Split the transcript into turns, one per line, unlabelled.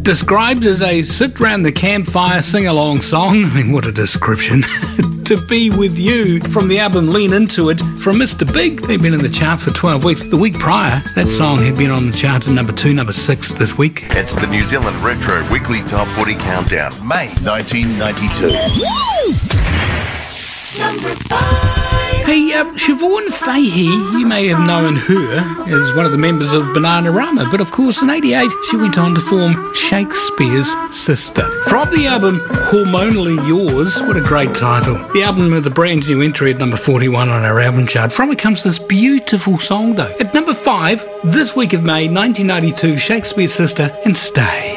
Described as a sit round the campfire sing-along song. I mean, what a description. To Be With You from the album Lean Into It from Mr. Big. They've been in the chart for 12 weeks. The week prior, that song had been on the chart at number 2, number 6 this week.
It's the New Zealand Retro Weekly Top 40 Countdown, May 1992.
Number 5.
Hey, Siobhan Fahey, you may have known her as one of the members of Bananarama, but of course in 88 she went on to form Shakespeare's Sister. From the album Hormonally Yours, what a great title. The album is a brand new entry at number 41 on our album chart. From it comes this beautiful song though. At number 5, this week of May 1992, Shakespeare's Sister and Stay.